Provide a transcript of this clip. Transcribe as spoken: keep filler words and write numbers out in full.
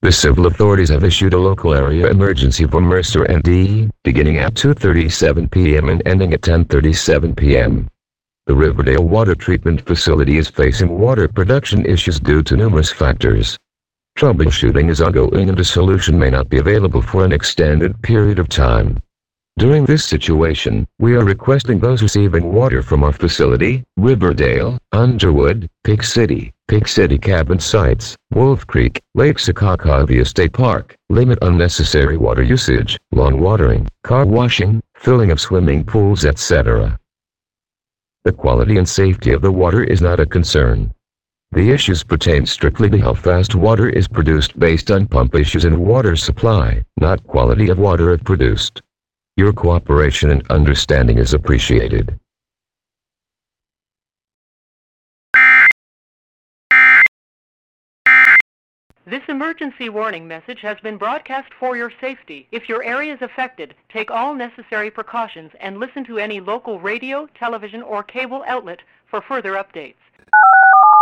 The civil authorities have issued a local area emergency for Mercer N D, beginning at two thirty-seven p m and ending at ten thirty-seven p m The Riverdale Water Treatment Facility is facing water production issues due to numerous factors. Troubleshooting is ongoing and a solution may not be available for an extended period of time. During this situation, we are requesting those receiving water from our facility, Riverdale, Underwood, Pig City, Pig City Cabin Sites, Wolf Creek, Lake Sakakawea State Park, limit unnecessary water usage, lawn watering, car washing, filling of swimming pools, et cetera. The quality and safety of the water is not a concern. The issues pertain strictly to how fast water is produced based on pump issues and water supply, not quality of water if produced. Your cooperation and understanding is appreciated. This emergency warning message has been broadcast for your safety. If your area is affected, take all necessary precautions and listen to any local radio, television, or cable outlet for further updates.